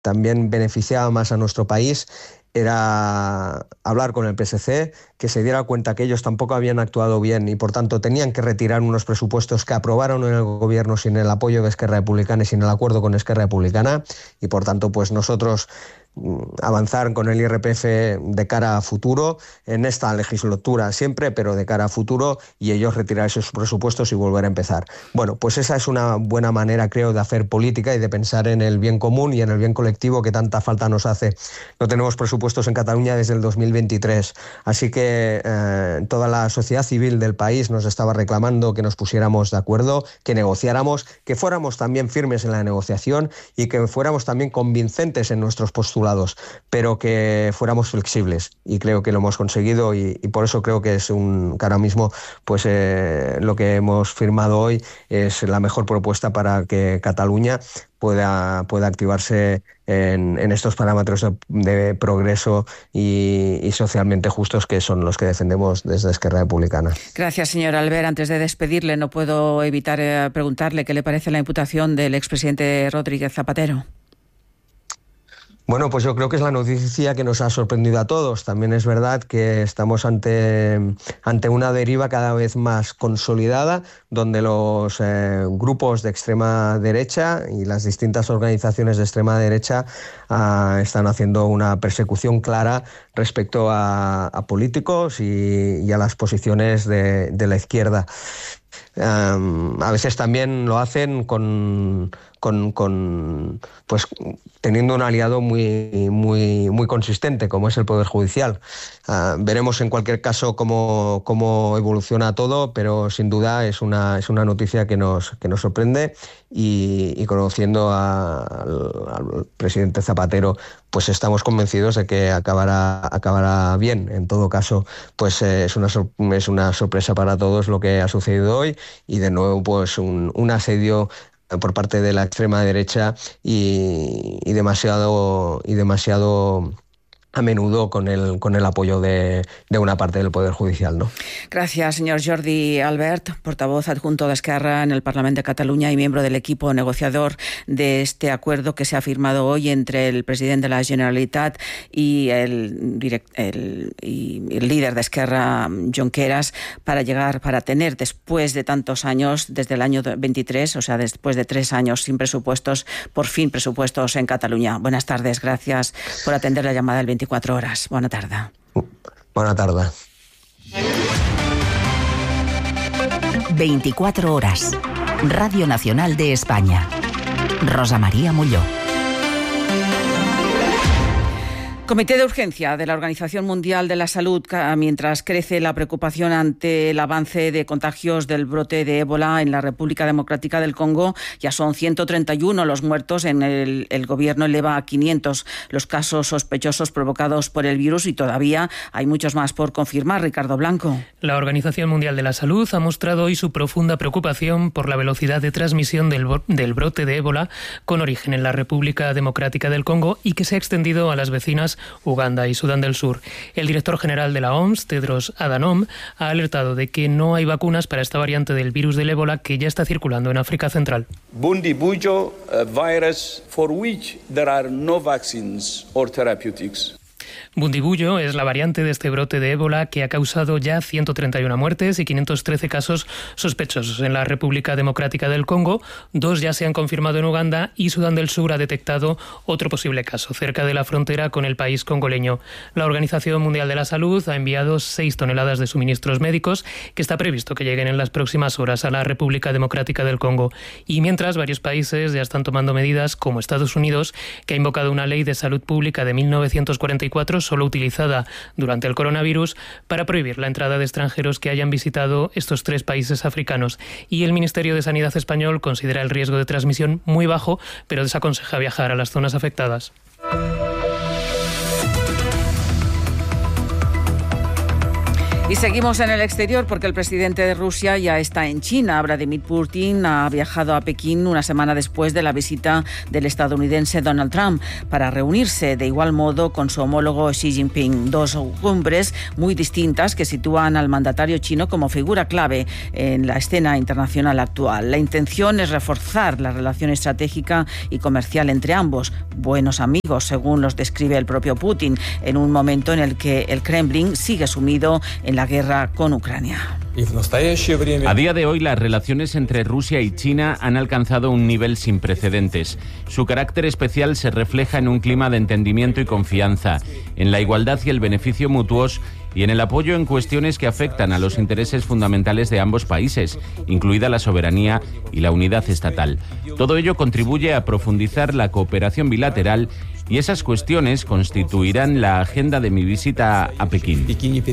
también beneficiaba más a nuestro país era hablar con el PSC, que se diera cuenta que ellos tampoco habían actuado bien y por tanto tenían que retirar unos presupuestos que aprobaron en el gobierno sin el apoyo de Esquerra Republicana y sin el acuerdo con Esquerra Republicana, y por tanto pues nosotros avanzar con el IRPF de cara a futuro en esta legislatura siempre, pero de cara a futuro, y ellos retirar esos presupuestos y volver a empezar. Bueno, pues esa es una buena manera, creo, de hacer política y de pensar en el bien común y en el bien colectivo que tanta falta nos hace. No tenemos presupuestos en Cataluña desde el 2023, así que toda la sociedad civil del país nos estaba reclamando que nos pusiéramos de acuerdo, que negociáramos, que fuéramos también firmes en la negociación y que fuéramos también convincentes en nuestros postulados, pero que fuéramos flexibles, y creo que lo hemos conseguido y por eso creo que es que ahora mismo pues lo que hemos firmado hoy es la mejor propuesta para que Cataluña pueda activarse en estos parámetros de progreso y socialmente justos, que son los que defendemos desde Esquerra Republicana. Gracias, señor Albert. Antes de despedirle, no puedo evitar preguntarle qué le parece la imputación del expresidente Rodríguez Zapatero. Bueno, pues yo creo que es la noticia que nos ha sorprendido a todos. También es verdad que estamos ante una deriva cada vez más consolidada, donde los grupos de extrema derecha y las distintas organizaciones de extrema derecha están haciendo una persecución clara respecto a políticos y a las posiciones de la izquierda. A veces también lo hacen pues teniendo un aliado muy consistente, como es el Poder Judicial. Veremos en cualquier caso cómo evoluciona todo, pero sin duda es una noticia que nos sorprende, y conociendo al presidente Zapatero, pues estamos convencidos de que acabará bien. En todo caso, pues es una sorpresa para todos lo que ha sucedido hoy, y de nuevo pues un asedio por parte de la extrema derecha y demasiado a menudo con el apoyo de una parte del Poder Judicial, ¿no? Gracias, señor Jordi Albert, portavoz adjunto de Esquerra en el Parlamento de Cataluña y miembro del equipo negociador de este acuerdo que se ha firmado hoy entre el presidente de la Generalitat y el líder de Esquerra, Junqueras, para tener, después de tantos años, desde el año 23, o sea, después de 3 años sin presupuestos, por fin presupuestos en Cataluña. Buenas tardes, gracias por atender la llamada del 24 horas. Buena tarde. Buena tarde. 24 horas. Radio Nacional de España. Rosa María Molló. Comité de urgencia de la Organización Mundial de la Salud, mientras crece la preocupación ante el avance de contagios del brote de ébola en la República Democrática del Congo. Ya son 131 los muertos, en el gobierno eleva a 500 los casos sospechosos provocados por el virus y todavía hay muchos más por confirmar. Ricardo Blanco. La Organización Mundial de la Salud ha mostrado hoy su profunda preocupación por la velocidad de transmisión del brote de ébola con origen en la República Democrática del Congo y que se ha extendido a las vecinas Uganda y Sudán del Sur. El director general de la OMS, Tedros Adhanom, ha alertado de que no hay vacunas para esta variante del virus del ébola que ya está circulando en África Central. Bundibugyo virus for which there are no vaccines or therapeutics. Bundibugyo es la variante de este brote de ébola que ha causado ya 131 muertes y 513 casos sospechosos en la República Democrática del Congo. 2 ya se han confirmado en Uganda y Sudán del Sur ha detectado otro posible caso cerca de la frontera con el país congoleño. La Organización Mundial de la Salud ha enviado 6 toneladas de suministros médicos que está previsto que lleguen en las próximas horas a la República Democrática del Congo. Y mientras, varios países ya están tomando medidas, como Estados Unidos, que ha invocado una ley de salud pública de 1944 solo utilizada durante el coronavirus para prohibir la entrada de extranjeros que hayan visitado estos 3 países africanos. Y el Ministerio de Sanidad español considera el riesgo de transmisión muy bajo, pero desaconseja viajar a las zonas afectadas. Y seguimos en el exterior porque el presidente de Rusia ya está en China. Vladimir Putin ha viajado a Pekín una semana después de la visita del estadounidense Donald Trump para reunirse de igual modo con su homólogo Xi Jinping. Dos cumbres muy distintas que sitúan al mandatario chino como figura clave en la escena internacional actual. La intención es reforzar la relación estratégica y comercial entre ambos. Buenos amigos, según los describe el propio Putin, en un momento en el que el Kremlin sigue sumido en la guerra con Ucrania. A día de hoy, las relaciones entre Rusia y China han alcanzado un nivel sin precedentes. Su carácter especial se refleja en un clima de entendimiento y confianza, en la igualdad y el beneficio mutuos y en el apoyo en cuestiones que afectan a los intereses fundamentales de ambos países, incluida la soberanía y la unidad estatal. Todo ello contribuye a profundizar la cooperación bilateral y esas cuestiones constituirán la agenda de mi visita a Pekín.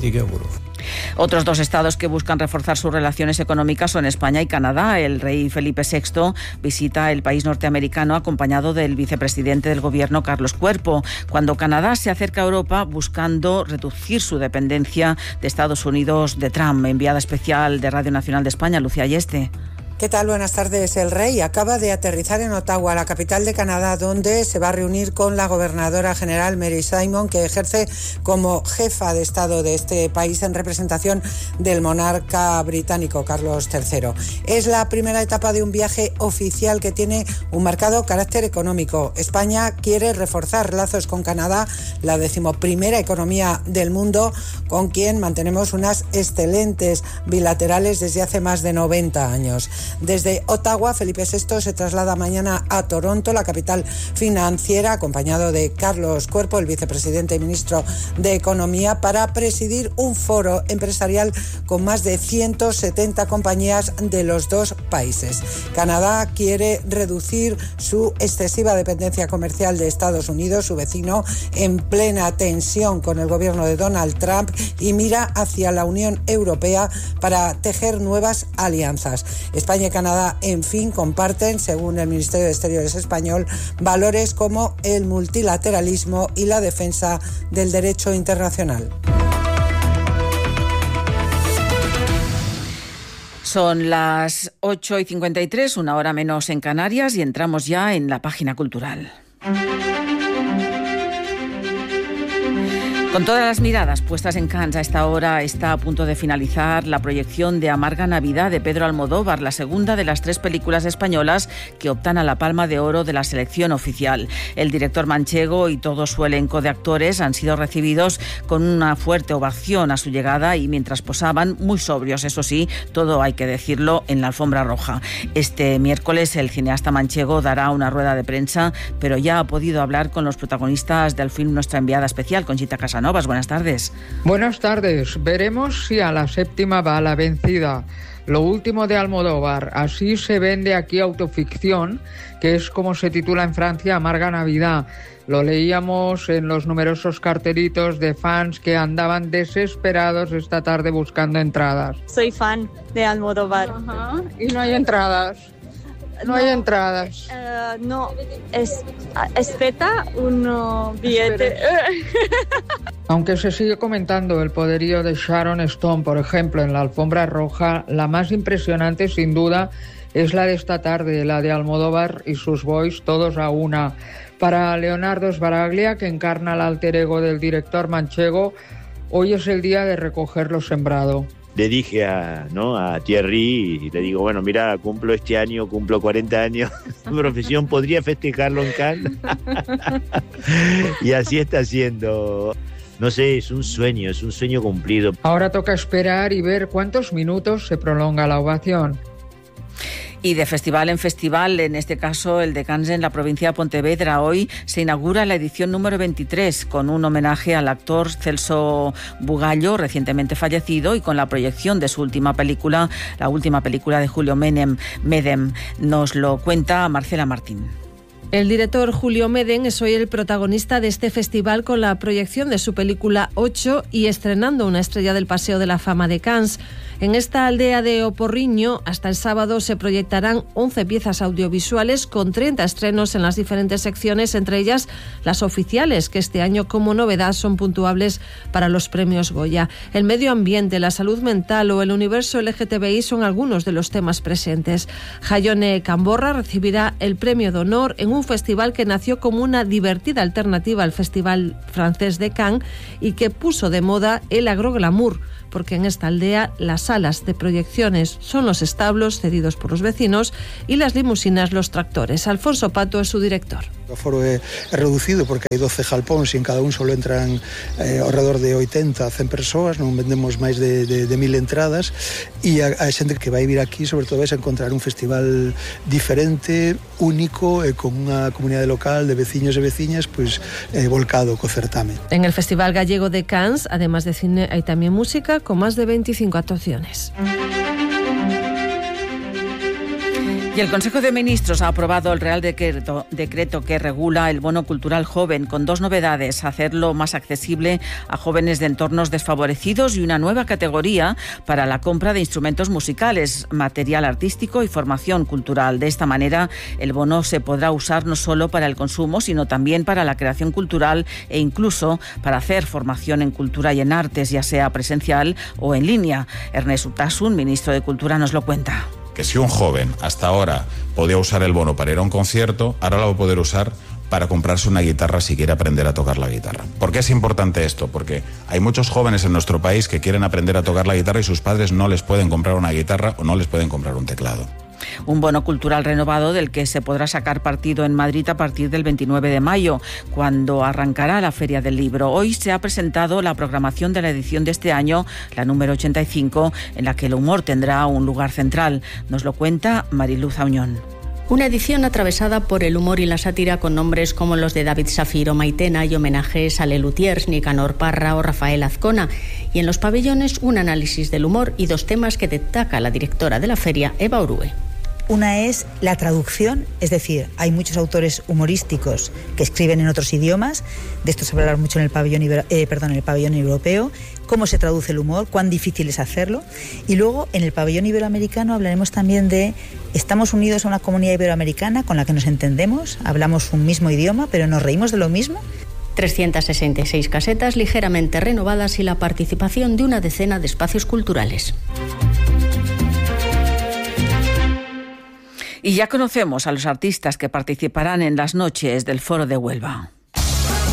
Otros dos estados que buscan reforzar sus relaciones económicas son España y Canadá. El rey Felipe VI visita el país norteamericano acompañado del vicepresidente del gobierno, Carlos Cuerpo, cuando Canadá se acerca a Europa buscando reducir su dependencia de Estados Unidos de Trump. Enviada especial de Radio Nacional de España, Lucía Ayeste. ¿Qué tal? Buenas tardes. El rey acaba de aterrizar en Ottawa, la capital de Canadá, donde se va a reunir con la gobernadora general Mary Simon, que ejerce como jefa de Estado de este país en representación del monarca británico Carlos III. Es la primera etapa de un viaje oficial que tiene un marcado carácter económico. España quiere reforzar lazos con Canadá, la 11ª economía del mundo, con quien mantenemos unas excelentes bilaterales desde hace más de 90 años. Desde Ottawa, Felipe VI se traslada mañana a Toronto, la capital financiera, acompañado de Carlos Cuerpo, el vicepresidente y ministro de Economía, para presidir un foro empresarial con más de 170 compañías de los dos países. Canadá quiere reducir su excesiva dependencia comercial de Estados Unidos, su vecino, en plena tensión con el gobierno de Donald Trump, y mira hacia la Unión Europea para tejer nuevas alianzas. España y Canadá, en fin, comparten, según el Ministerio de Exteriores español, valores como el multilateralismo y la defensa del derecho internacional. Son las 8:53, una hora menos en Canarias, y entramos ya en la página cultural. Con todas las miradas puestas en Cannes, a esta hora está a punto de finalizar la proyección de Amarga Navidad de Pedro Almodóvar, la segunda de las 3 películas españolas que optan a la Palma de Oro de la selección oficial. El director manchego y todo su elenco de actores han sido recibidos con una fuerte ovación a su llegada y mientras posaban, muy sobrios, eso sí, todo hay que decirlo, en la alfombra roja. Este miércoles el cineasta manchego dará una rueda de prensa, pero ya ha podido hablar con los protagonistas del film nuestra enviada especial, Conchita Casanovas. Buenas tardes. Buenas tardes. Veremos si a la 7ª va la vencida. Lo último de Almodóvar. Así se vende aquí autoficción, que es como se titula en Francia Amarga Navidad. Lo leíamos en los numerosos cartelitos de fans que andaban desesperados esta tarde buscando entradas. Soy fan de Almodóvar. Ajá. Y no hay entradas. No hay entradas. No, espera un billete. Aunque se sigue comentando el poderío de Sharon Stone, por ejemplo, en la alfombra roja, la más impresionante, sin duda, es la de esta tarde, la de Almodóvar y sus boys, todos a una. Para Leonardo Sbaraglia, que encarna el alter ego del director manchego, hoy es el día de recoger lo sembrado. Le dije a Thierry, y le digo, bueno, mira, cumplo 40 años, mi profesión podría festejarlo en Cannes. Y así está siendo. No sé, es un sueño cumplido. Ahora toca esperar y ver cuántos minutos se prolonga la ovación. Y de festival en festival, en este caso el de Cannes en la provincia de Pontevedra, hoy se inaugura la edición número 23 con un homenaje al actor Celso Bugallo, recientemente fallecido, y con la proyección de su última película, la última película de Julio Medem. Nos lo cuenta Marcela Martín. El director Julio Medem es hoy el protagonista de este festival con la proyección de su película 8 y estrenando una estrella del Paseo de la Fama de Cannes. En esta aldea de Oporriño, hasta el sábado se proyectarán 11 piezas audiovisuales con 30 estrenos en las diferentes secciones, entre ellas las oficiales, que este año como novedad son puntuables para los premios Goya. El medio ambiente, la salud mental o el universo LGTBI son algunos de los temas presentes. Jaione Camborra recibirá el premio de honor en un festival que nació como una divertida alternativa al Festival francés de Cannes y que puso de moda el agroglamour, porque en esta aldea las salas de proyecciones son los establos cedidos por los vecinos y las limusinas los tractores. Alfonso Pato es su director. O aforo é reducido porque hai 12 jalpóns e en cada un solo entran alrededor de 80 a 100 persoas, non vendemos máis de 1000 entradas e a xente que vai vir aquí sobre todo vai encontrar un festival diferente, único e con unha comunidade local de veciños e veciñas volcado co certame. En el Festival Gallego de Cannes, además de cine, hay también música con más de 25 actuaciones. Y el Consejo de Ministros ha aprobado el Real Decreto que regula el bono cultural joven, con dos novedades: hacerlo más accesible a jóvenes de entornos desfavorecidos y una nueva categoría para la compra de instrumentos musicales, material artístico y formación cultural. De esta manera, el bono se podrá usar no solo para el consumo, sino también para la creación cultural e incluso para hacer formación en cultura y en artes, ya sea presencial o en línea. Ernest Utasun, ministro de Cultura, nos lo cuenta. Que si un joven hasta ahora podía usar el bono para ir a un concierto, ahora lo va a poder usar para comprarse una guitarra si quiere aprender a tocar la guitarra. ¿Por qué es importante esto? Porque hay muchos jóvenes en nuestro país que quieren aprender a tocar la guitarra y sus padres no les pueden comprar una guitarra o no les pueden comprar un teclado. Un bono cultural renovado del que se podrá sacar partido en Madrid a partir del 29 de mayo, cuando arrancará la Feria del Libro. Hoy se ha presentado la programación de la edición de este año, la número 85, en la que el humor tendrá un lugar central. Nos lo cuenta Mariluz Auñón. Una edición atravesada por el humor y la sátira con nombres como los de David Safir o Maitena y homenajes a Lelutiers, Nicanor Parra o Rafael Azcona. Y en los pabellones un análisis del humor y dos temas que destaca la directora de la feria, Eva Orue. Una es la traducción, es decir, hay muchos autores humorísticos que escriben en otros idiomas, de esto se va a hablar mucho en el pabellón europeo, cómo se traduce el humor, cuán difícil es hacerlo. Y luego en el pabellón iberoamericano hablaremos también de estamos unidos a una comunidad iberoamericana con la que nos entendemos, hablamos un mismo idioma, pero nos reímos de lo mismo. 366 casetas ligeramente renovadas y la participación de una decena de espacios culturales. Y ya conocemos a los artistas que participarán en las noches del Foro de Huelva.